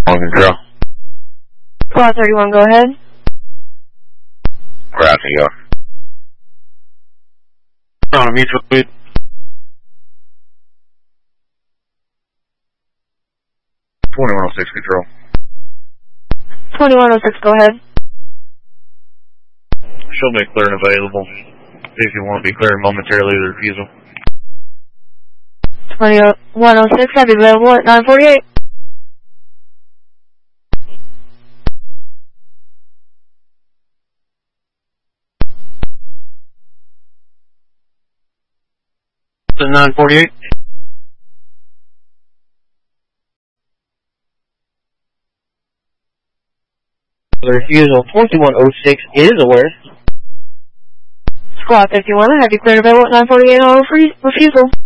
On control. Squad 31, go ahead. Route to go. On a mutual lead. 2106 control. 2106, go ahead. She'll be clear and available. If you want to be clear momentarily, the refusal. 2106, have you available at 948. The 948. The refusal 2106 is aware. Squad 51, have you cleared available at 948 on refusal.